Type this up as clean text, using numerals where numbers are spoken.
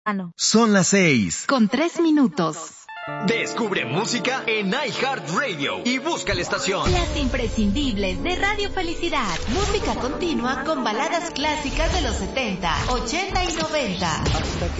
Son las 6:03. Descubre música en iHeartRadio y busca la estación. Las imprescindibles de Radio Felicidad. Música continua con baladas clásicas de los 70, 80 y 90.